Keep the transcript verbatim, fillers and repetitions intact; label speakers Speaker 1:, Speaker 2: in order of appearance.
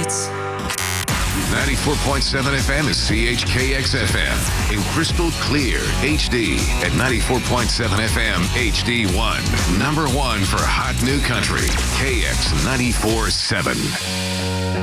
Speaker 1: beats.
Speaker 2: ninety-four point seven F M is C H K X F M. In crystal clear H D at ninety-four point seven F M H D one. Number one for hot new country. K X ninety-four point seven.